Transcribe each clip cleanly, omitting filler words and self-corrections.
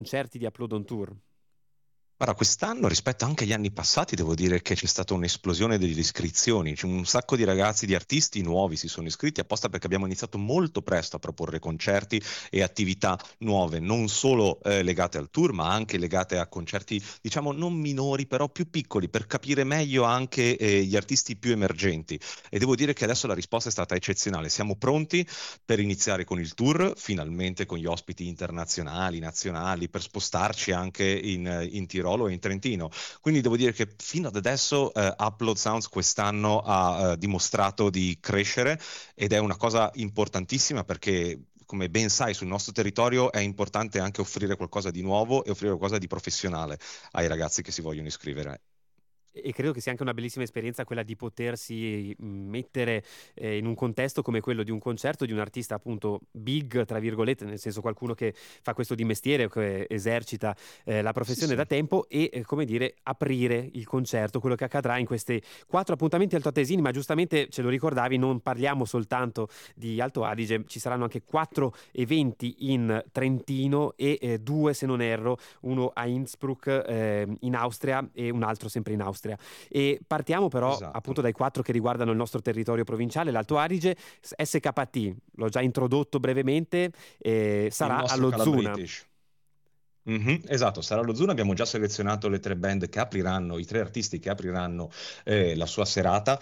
concerti di Upload on Tour? Guarda, quest'anno rispetto anche agli anni passati devo dire che c'è stata un'esplosione delle iscrizioni, c'è un sacco di ragazzi, di artisti nuovi si sono iscritti apposta perché abbiamo iniziato molto presto a proporre concerti e attività nuove, non solo legate al tour, ma anche legate a concerti, diciamo, non minori, però più piccoli, per capire meglio anche gli artisti più emergenti. E devo dire che adesso la risposta è stata eccezionale. Siamo pronti per iniziare con il tour, finalmente con gli ospiti internazionali, nazionali, per spostarci anche in Tirolo e in Trentino. Quindi devo dire che fino ad adesso Upload Sounds quest'anno ha dimostrato di crescere ed è una cosa importantissima perché come ben sai, sul nostro territorio è importante anche offrire qualcosa di nuovo e offrire qualcosa di professionale ai ragazzi che si vogliono iscrivere. E credo che sia anche una bellissima esperienza quella di potersi mettere in un contesto come quello di un concerto di un artista appunto big, tra virgolette, nel senso qualcuno che fa questo di mestiere, che esercita la Sì, professione sì. da tempo e, come dire, aprire il concerto, quello che accadrà in questi 4 appuntamenti altoatesini, ma giustamente ce lo ricordavi, non parliamo soltanto di Alto Adige, ci saranno anche 4 eventi in Trentino e 2, se non erro, uno a Innsbruck in Austria e un altro sempre in Austria. E partiamo però appunto Esatto. dai 4 che riguardano il nostro territorio provinciale, l'Alto Adige. SKT, l'ho già introdotto brevemente, Il sarà nostro allo Cala Zuna. British. Mhm, esatto, sarà lo Zuna. Abbiamo già selezionato le tre band che apriranno, i tre artisti che apriranno la sua serata.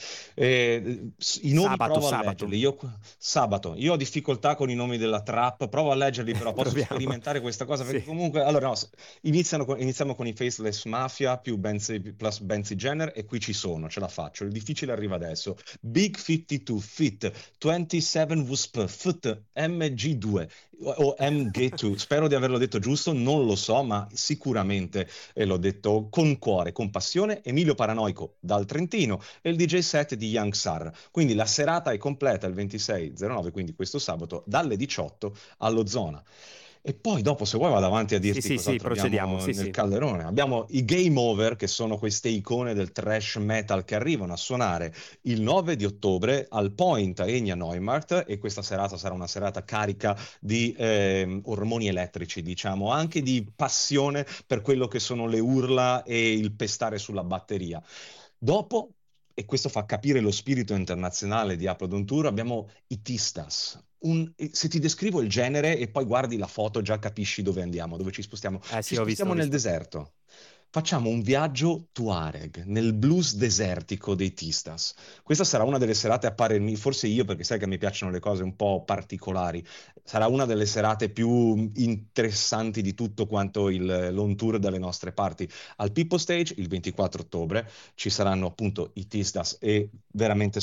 I nomi Sabato, provo a sabato. leggerli. Sabato, io ho difficoltà con i nomi della trap, provo a leggerli, però posso Proviamo. sperimentare questa cosa Sì. perché comunque, allora, no, iniziamo con i Faceless Mafia più plus Benzi Jenner e qui ci sono, ce la faccio. Il difficile arriva adesso. Big 52, Fit, 27 Wusp, Foot, MG2 o MG2, spero di averlo detto giusto, non lo so, ma sicuramente l'ho detto con cuore, con passione. Emilio Paranoico dal Trentino e il DJ set di Young Sar. Quindi la serata è completa il 26/09, quindi questo sabato dalle 18 allo Zona. E poi dopo, se vuoi, vado avanti a Sì, dirti sì, sì, cos'altro procediamo. abbiamo Sì, nel sì. calderone. Abbiamo i Game Over, che sono queste icone del thrash metal che arrivano a suonare il 9 di ottobre al Point a Enya Neumarkt, e questa serata sarà una serata carica di ormoni elettrici, diciamo, anche di passione per quello che sono le urla e il pestare sulla batteria. Dopo, e questo fa capire lo spirito internazionale di Upload Tour, abbiamo i Tistas. Se ti descrivo il genere e poi guardi la foto, già capisci dove andiamo, dove ci spostiamo. Sì, Ci ho visto, ho spostiamo nel visto. deserto. Facciamo un viaggio Tuareg nel blues desertico dei Tistas. Questa sarà una delle serate a parer forse io, perché sai che mi piacciono le cose un po' particolari, sarà una delle serate più interessanti di tutto quanto l'on tour dalle nostre parti. Al Pippo Stage il 24 ottobre ci saranno appunto i Tistas e veramente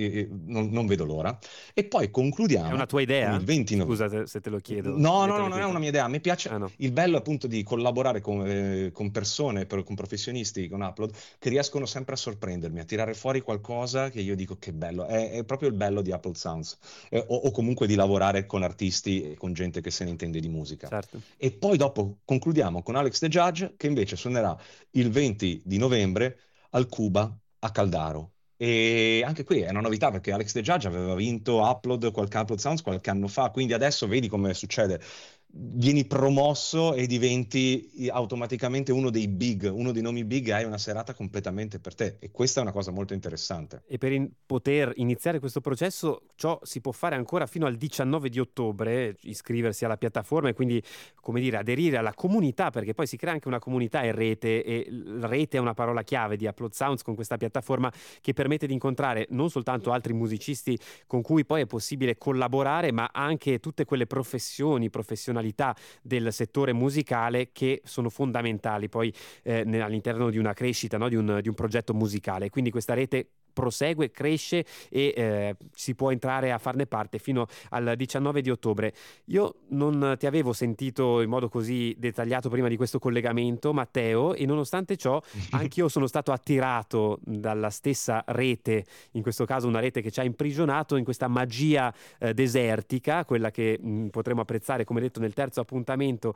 non vedo l'ora. E poi È una concludiamo tua con idea? il 20 Scusa novembre. se te lo chiedo No, no, no, non è una direttamente. mia idea. Mi Ah, piace no. il bello appunto di collaborare con persone, con professionisti, con Upload, che riescono sempre a sorprendermi, a tirare fuori qualcosa che io dico che bello. È proprio il bello di Upload Sounds, o comunque di lavorare con artisti e con gente che se ne intende di musica. Certo. E poi dopo concludiamo con Alex The Judge, che invece suonerà il 20 di novembre al Cuba a Caldaro. E anche qui è una novità perché Alex The Judge aveva vinto qualche Upload Sounds qualche anno fa, quindi adesso vedi come succede. Vieni promosso e diventi automaticamente uno dei big, uno dei nomi big, e hai una serata completamente per te. E questa è una cosa molto interessante. E per poter iniziare questo processo, ciò si può fare ancora fino al 19 di ottobre, iscriversi alla piattaforma e quindi, come dire, aderire alla comunità, perché poi si crea anche una comunità in rete e rete è una parola chiave di Upload Sounds con questa piattaforma che permette di incontrare non soltanto altri musicisti con cui poi è possibile collaborare, ma anche tutte quelle professioni, professionalità del settore musicale che sono fondamentali poi all'interno di una crescita, no? di un progetto musicale. Quindi questa rete prosegue, cresce e si può entrare a farne parte fino al 19 di ottobre. Io non ti avevo sentito in modo così dettagliato prima di questo collegamento, Matteo, e nonostante ciò anch'io sono stato attirato dalla stessa rete, in questo caso una rete che ci ha imprigionato in questa magia desertica, quella che potremo apprezzare, come detto, nel terzo appuntamento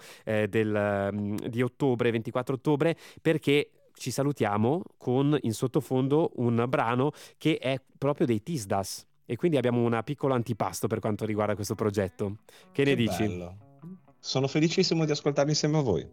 di ottobre, 24 ottobre, perché ci salutiamo con in sottofondo un brano che è proprio dei Tisdas e quindi abbiamo un piccolo antipasto per quanto riguarda questo progetto. Che ne Che dici? bello. Sono felicissimo di ascoltarli insieme a voi.